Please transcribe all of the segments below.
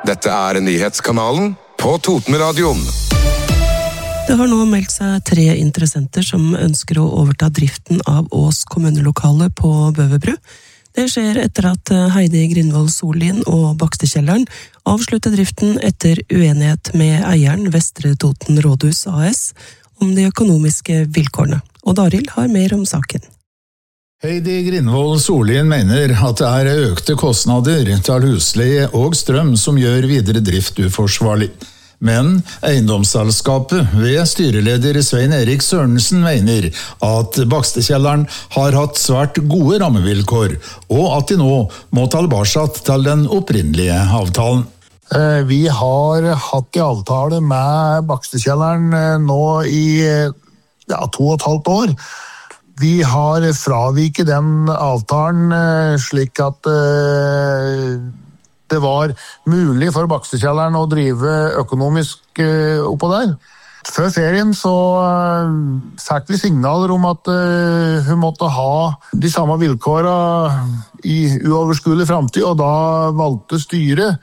Dette nyhetskanalen på Totenradioen. Det har nå meldt seg 3 interessenter som ønsker å overta driften av Ås kommunelokale på Bøverbru. Det skjer etter at Heidi Grindvoll Sollien og Bakstekjelleren avslutter driften etter uenighet med eieren Vestre Toten Rådhus AS om de økonomiske vilkårene. Og Daril har mer om saken. Heidi Grindvoll Sollien mener at det økte kostnader til husleie og strøm som gjør videre drift uforsvarlig. Men eiendomsselskapet ved styreleder Svein Erik Sørensen mener at Bakstekjelleren har hatt svært gode rammevilkår, og at de nå må ta tilbake til den opprinnelige avtalen. Vi har hatt en avtale med Bakstekjelleren nå i 2,5 år. Vi har fraviket den avtalen slik at det var mulig for Bakstekjelleren å drive økonomisk oppå der. Før ferien så fikk vi signaler om at hun måtte ha de samme vilkårene i uoverskuelig fremtid, og da valgte styret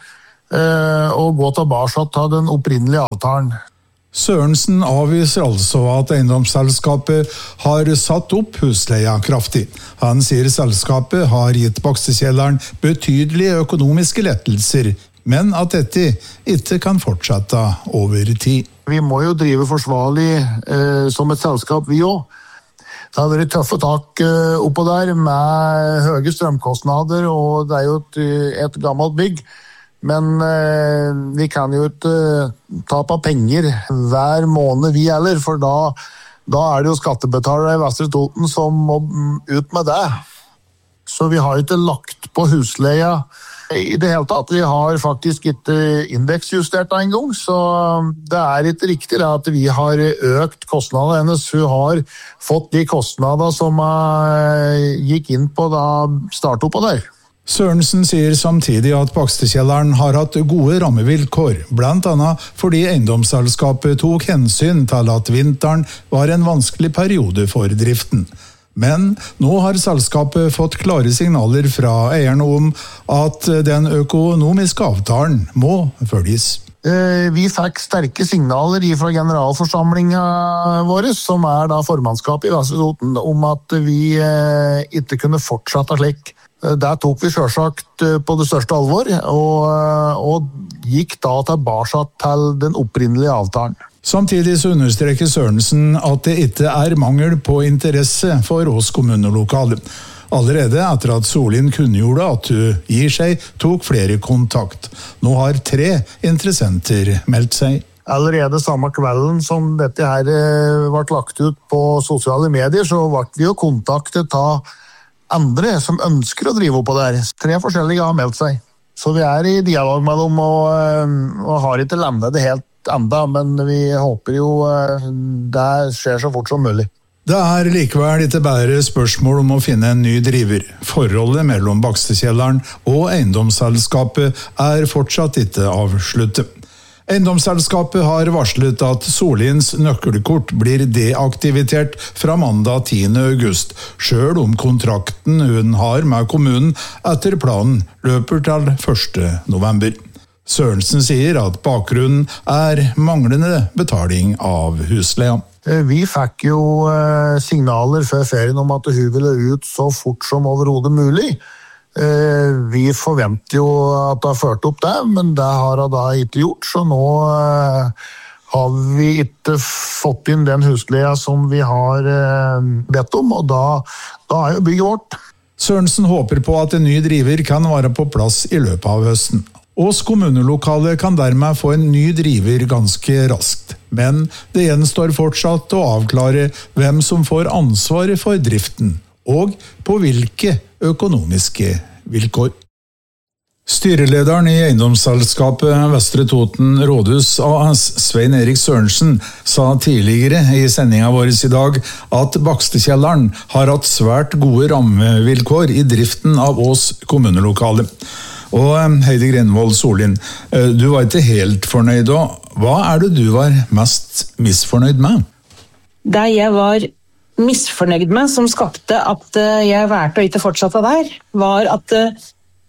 å gå tilbake til den opprinnelige avtalen. Sørensen avviser altså at eiendomsselskapet har satt opp husleia kraftig. Han sier selskapet har gitt Bakstekjelleren betydelige økonomiske lettelser, men at dette ikke kan fortsette over tid. Vi må jo drive forsvarlig som et selskap, vi også. Det har vært tøffe tak oppå der med høye strømkostnader, og det jo et gammelt bygg. Men vi kan jo ikke tape penger hver måned vi heller, for da det jo skattebetalere i Vestre Toten som må ut med det. Så vi har ikke lagt på husleia i det hele tatt. Vi har faktisk ikke indeksjustert en gang, så det ikke riktig at vi har økt kostnadene hennes. Hun har fått de kostnadene som gikk inn på da startet på der. Sørensen sier samtidig at Bakstekjelleren har hatt gode rammevilkår, blant annet fordi eiendomsselskapet tok hensyn til at vinteren var en vanskelig periode for driften. Men nå har selskapet fått klare signaler fra eierne om at den økonomiske avtalen må følges. Vi fikk sterke signaler fra generalforsamlingen vår, som da formannskapet i Vestre Toten, om at vi ikke kunne fortsette slik. Det tok vi selvsagt på det største alvor, og gikk da tilbake til den opprinnelige avtalen. Samtidig så understreker Sørensen at det ikke mangel på interesse for oss kommunelokale. Allerede etter at Sollien kunngjorde at hun gir seg, tok flere kontakt. Nå har 3 interessenter meldt seg. Allerede samme kvelden som dette her ble lagt ut på sosiale medier, så ble vi jo kontaktet av andre som ønsker å drive opp på det her. 3 forskjellige har meldt seg. Så vi i dialog med dem og har ikke landet det helt enda, men vi håper jo det skjer så fort som mulig. Det likevel ikke bare spørsmål om å finne en ny driver. Forholdet mellom Bakstekjelleren og eiendomsselskapet fortsatt ikke avsluttet. Eiendomsselskapet har varslet at Solliens nøkkelkort blir deaktivitert fra mandag 10. august, selv om kontrakten hun har med kommunen etter planen løper til 1. november. Sørensen sier at bakgrunnen manglende betaling av husleia. Vi fikk jo signaler før ferien om at hun ville ut så fort som overhodet mulig. Vi forventer jo at det har ført opp det, men det har det da ikke gjort, så nå har vi ikke fått inn den husleia som vi har bedt om, og da jo bygget vårt. Sørensen håper på at en ny driver kan være på plass i løpet av høsten. Ås kommunelokale kan dermed få en ny driver ganske raskt, men det gjenstår fortsatt å avklare hvem som får ansvaret for driften, og på hvilke økonomiske vilkår. Styrelederen i eiendomsselskapet Vestre Toten Rådhus AS, Svein Erik Sørensen, sa tidligere i sendingen vår i dag at Bakstekjelleren har hatt svært gode rammevilkår i driften av Ås kommunelokale. Og Heidi Grindvoll Sollien, du var ikke helt fornøyd, og hva det du var mest misfornøyd med? Det jeg var misfornøyd med, som skapte at jeg valgte å ikke fortsette der, var at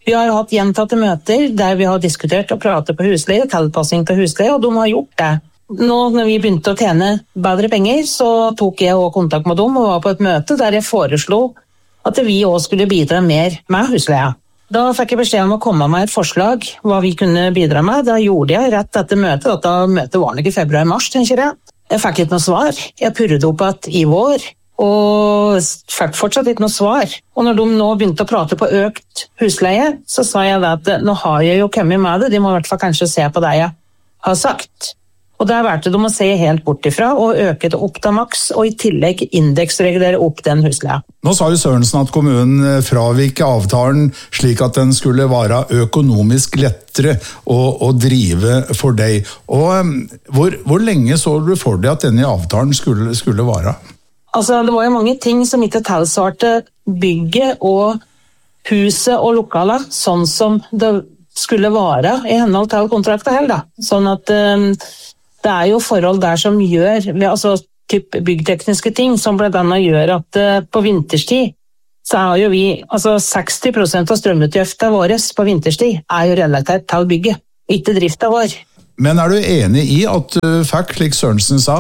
Vi har hatt gjentatte møter der vi har diskutert og pratet på husleie, tilpassing til husleie, og de har gjort det. Nå når vi begynte å tjene bedre penger, så tok jeg også kontakt med dem og var på et møte der jeg foreslo at vi også skulle bidra mer med husleia. Da fikk jeg beskjed om å komme med et forslag hva vi kunne bidra med. Da gjorde jeg rett etter møtet. Dette møtet var nok i februar-mars, tenker jeg. Jeg fikk ikke noe svar. Jeg purret opp at i vår, og fikk fortsatt ikke noe svar. Og når de nå begynte å prate på økt husleie, så sa jeg at nå har jeg jo kommet med det. De må i hvert fall kanskje se på det jeg har sagt. Og der valgte de å se helt bort ifra og øke det opp til maks, og i tillegg indeksregulere opp den husleia. Nå sa jo Sørensen at kommunen fravik avtalen slik at den skulle være økonomisk lettere å drive for deg. Og hvor lenge så du for deg at denne avtalen skulle være? Altså, det var jo mange ting som ikke tilsvarte bygget og huset og lokalet, sånn som det skulle være i henhold til kontrakten her, da. Sånn at det er jo forhold der som gjør, altså typ byggtekniske ting, som blant annet gjør at på vinterstid, så er jo vi, altså 60% av strømutgiften våre på vinterstid er jo relatert til bygget, ikke driften vår. Men er du enig i at du fikk, slik Sørensen sa,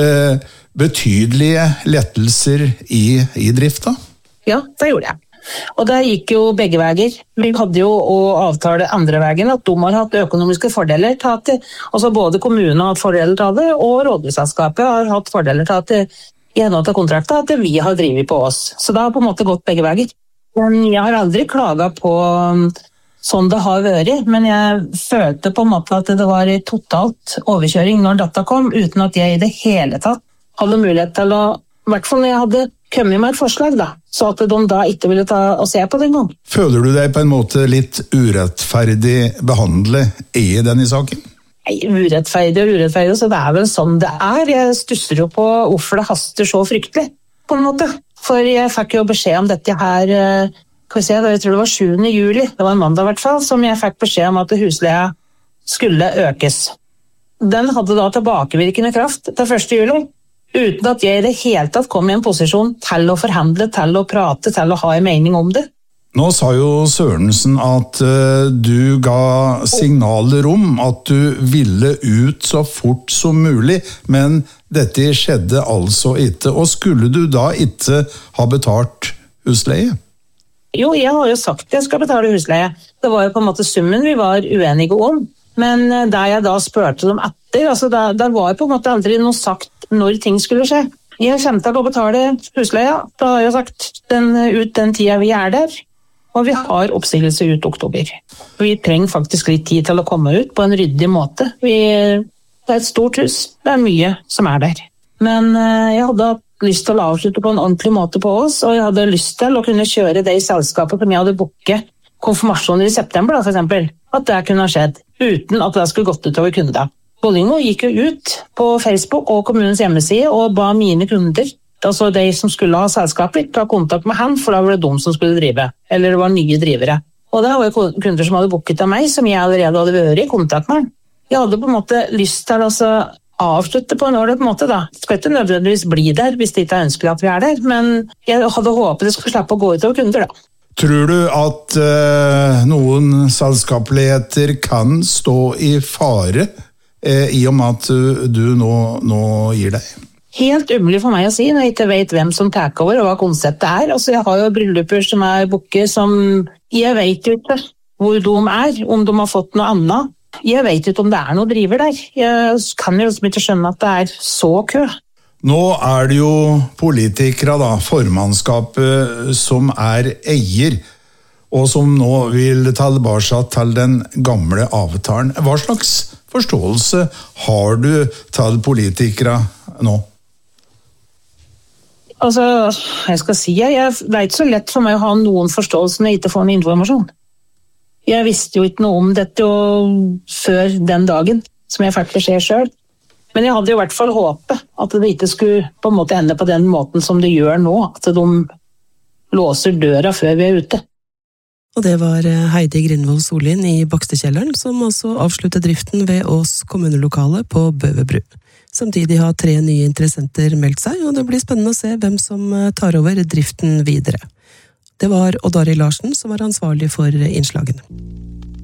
betydelige lettelser i driften? Ja, det gjorde jeg. Og det gikk jo begge veier. Vi hadde jo å avtale andre veien at de har hatt økonomiske fordeler til at altså både kommunen har hatt fordeler til det, og rådhusselskapet har hatt fordeler til at i henhold til kontrakten at vi har drivet på oss. Så det har på en måte gått begge veier. Men jeg har aldri klaget på sånn det har vært, men jeg følte på en måte at det var totalt overkjøring når dette kom, uten at jeg i det hele tatt hadde mulighet til å, i hvert fall når jeg hadde kommet med et forslag, da, så at de da ikke ville ta og se på den gang. Føler du deg på en måte litt urettferdig behandlet i denne saken? Nei, urettferdig, så det er vel sånn det er. Jeg stusser jo på hvorfor det haster så fryktelig, på en måte. For jeg fikk jo beskjed om dette her, jeg tror det var 7. juli, det var en mandag i hvert fall, som jeg fikk beskjed om at husleia skulle økes. Den hadde da tilbakevirkende kraft til 1. juli. Uten at jeg i det hele tatt kom i en posisjon til å forhandle, til å prate, til å ha en mening om det. Nå sa jo Sørensen at du ga signaler om at du ville ut så fort som mulig, men dette skjedde altså ikke. Og skulle du da ikke ha betalt husleie? Jo, jeg har jo sagt at jeg skal betale husleie. Det var jo på en måte summen vi var uenige om. Men da jeg da spørte dem etter, altså der var jo på en måte aldri noe sagt når ting skulle skje. Jeg kommer til å betale husleia, da har jeg sagt ut den tida vi er der, og vi har oppsigelse ut oktober. Vi trenger faktisk litt tid til å komme ut på en ryddig måte. Det er et stort hus, det er mye som er der. Men jeg hadde lyst til å avslutte på en ordentlig måte på oss, og jeg hadde lyst til å kunne kjøre det i selskapet som jeg hadde booket konfirmasjoner i september, da, for eksempel, at det kunne ha skjedd, uten at det skulle gått utover kunder. Bollingo gikk jo ut på Facebook og kommunens hjemmeside og ba mine kunder, altså de som skulle ha selskaper, ta kontakt med han, for da var det de som skulle drive, eller det var nye drivere. Og det var jo kunder som hadde booket av meg, som jeg allerede hadde vært i kontakt med. Jeg hadde på en måte lyst til å avslutte på en ordentlig måte, da. Det skal ikke nødvendigvis bli der, hvis det ikke er ønskelig at vi er der, men jeg hadde håpet det skulle slippe å gå utover kunder, da. Tror du at noen selskapeligheter kan stå i fare i og med at du nå gir deg? Helt umulig for meg å si når jeg ikke vet hvem som tar over og hva konseptet er. Altså, jeg har jo brylluper som er booket som jeg vet jo ikke hvor de er, om de har fått noe annet. Jeg vet ikke om det er noe driver der. Jeg kan jo ikke skjønne at det er så kø. Nå er det jo politikere, da, formannskapet, som er eier, og som nå vil ta tilbake til den gamle avtalen. Hva slags forståelse har du til politikere nå? Altså, jeg skal si, det er ikke så lett for meg å ha noen forståelse når jeg ikke får noen informasjon. Jeg visste jo ikke noe om dette før den dagen, som jeg fikk beskjed selv. Men jeg hadde jo i hvert fall håpet at det ikke skulle på en måte ende på den måten som det gjør nå, at de låser døra før vi er ute. Og det var Heidi Grindvold Sollien i Bakstekjelleren, som også avsluttet driften ved Ås kommunelokale på Bøverbru. Samtidig har 3 nye interessenter meldt seg, og det blir spennende å se hvem som tar over driften videre. Det var Odd Arild Larsen som var ansvarlig for innslagene.